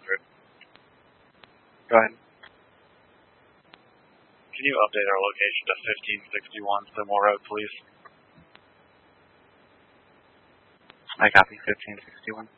100. Go ahead. Can you update our location to 1561 Fillmore Road, please? I copy 1561.